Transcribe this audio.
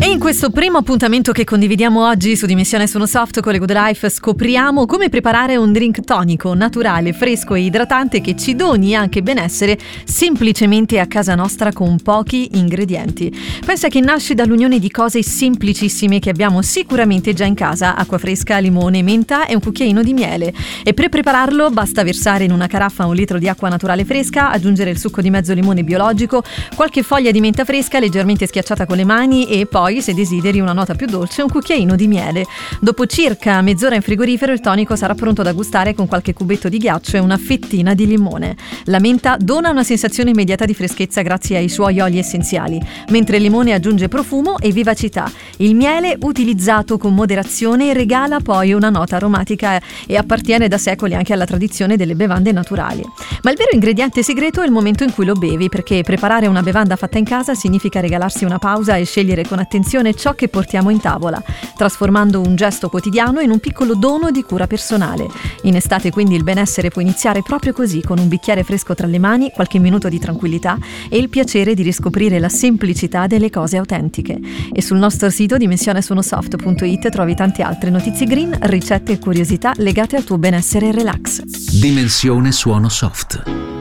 in questo primo appuntamento che condividiamo oggi su Dimensione Suono Soft con le Good Life scopriamo come preparare un drink tonico, naturale, fresco e idratante che ci doni anche benessere semplicemente a casa nostra con pochi ingredienti. Pensa che nasce dall'unione di cose semplicissime che abbiamo sicuramente già in casa: acqua fresca, limone, menta e un cucchiaino di miele. E per prepararlo basta versare in una caraffa 1 litro di acqua naturale fresca, aggiungere il succo di mezzo limone biologico, qualche foglia di menta fresca leggermente schiacciata con le mani e poi, se desideri una nota più dolce, un cucchiaino di miele. Dopo circa mezz'ora in frigorifero il tonico sarà pronto da gustare con qualche cubetto di ghiaccio e una fettina di limone. La menta dona una sensazione immediata di freschezza grazie ai suoi oli essenziali, mentre il limone aggiunge profumo e vivacità. Il miele, utilizzato con moderazione, regala poi una nota aromatica e appartiene da secoli anche alla tradizione delle bevande naturali. Ma il vero ingrediente segreto è il momento in cui lo bevi, perché preparare una bevanda fatta in casa significa regalarsi una pausa e scegliere con attenzione ciò che portiamo in tavola, trasformando un gesto quotidiano in un piccolo dono di cura personale. In estate quindi il benessere può iniziare proprio così, con un bicchiere fresco tra le mani, qualche minuto di tranquillità e il piacere di riscoprire la semplicità delle cose autentiche. E sul nostro sito dimensionesuonosoft.it trovi tante altre notizie green, ricette e curiosità legate al tuo benessere e relax. Dimensione Suono Soft.